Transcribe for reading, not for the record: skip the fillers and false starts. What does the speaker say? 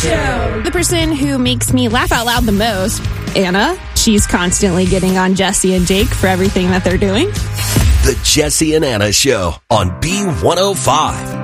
Show. The person who makes me laugh out loud the most, Anna. She's constantly getting on Jesse and Jake for everything that they're doing. The Jesse and Anna Show on B105.